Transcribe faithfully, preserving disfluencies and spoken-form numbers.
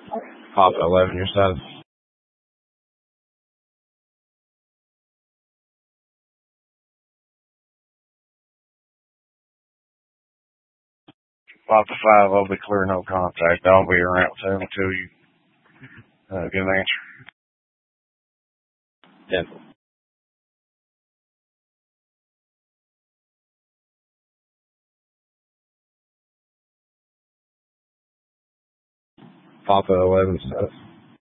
Papa eleven, your status. Papa five, I'll be clear, no contact. I'll be around two until you uh, get an answer. ten. Papa eleven, status.